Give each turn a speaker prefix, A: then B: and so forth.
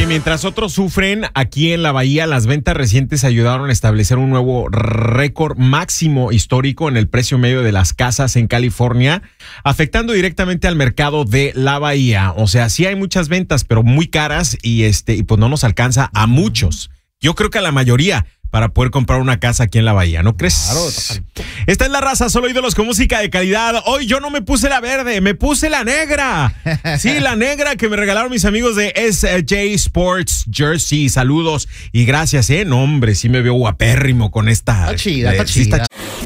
A: mientras otros sufren, aquí en la Bahía, las ventas recientes ayudaron a establecer un nuevo récord máximo histórico en el precio medio de las casas en California, afectando directamente al mercado de la Bahía. O sea, sí hay muchas ventas, pero muy caras y pues no nos alcanza a muchos. Yo creo que a la mayoría para poder comprar una casa aquí en la Bahía, ¿no crees?
B: Claro.
A: Esta es La Raza, solo ídolos con música de calidad. Hoy yo no me puse la verde, me puse la negra. Sí, la negra que me regalaron mis amigos de SJ Sports Jersey. Saludos y gracias, No, hombre, sí me veo guapérrimo con esta.
B: Está chida.